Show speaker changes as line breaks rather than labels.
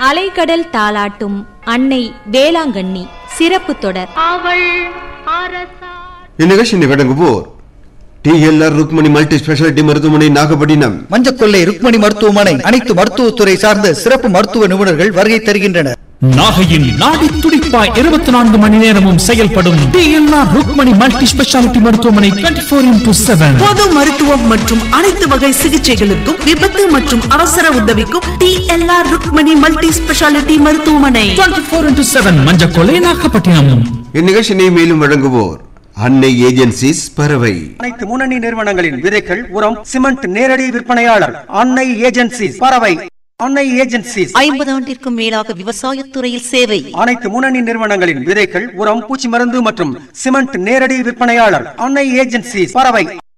அலைக்கடல் தாலாட்டும் அன்னை வேளாங்கண்ணி சிறப்பு தொடர்.
இந்நிகழ்ச்சியை வழங்குவோர் டிஎல்ஆர் ருக்மணி மல்டி ஸ்பெஷாலிட்டி மருத்துவமனை நாகப்பட்டினம்.
மஞ்சக்கொள்ளை ருக்மணி மருத்துவமனை அனைத்து மருத்துவத்துறை சார்ந்த சிறப்பு மருத்துவ நிபுணர்கள் வருகை தருகின்றனர்.
நாகையின் நாடி துடிப்பாய் 24 மணி நேரமும் செயல்படும் டிஎல்ஆர் ருக்மணி மல்டி ஸ்பெஷாலிட்டி மருத்துவமனை 24x7.
பொது மருத்துவம் மற்றும் அனைத்து வகை சிகிச்சைகளுக்கும் விபத்து மற்றும் அவசர உதவிக்கும் டிஎல்ஆர் ருக்மணி மல்டி ஸ்பெஷாலிட்டி மருத்துவமனை
24x7 மஞ்சக்கொள்ளை நாகப்பட்டினம்.
இந்நிகழ்ச்சியை மேலும் வழங்குவோர் அன்னை ஏஜென்சிஸ் பறவை.
அனைத்து முன்னணி நிறுவனங்களின் விதைகள், உரம், சிமெண்ட் நேரடி விற்பனையாளர் அன்னை ஏஜென்சிஸ் பறவை. அன்னை ஏஜென்சிஸ்
50 ஆண்டிற்கும் மேலாக விவசாயத்துறையில் சேவை.
அனைத்து முன்னணி நிறுவனங்களின் விதைகள், உரம், பூச்சி மருந்து மற்றும் சிமெண்ட் நேரடி விற்பனையாளர் அன்னை ஏஜென்சிஸ் பறவை.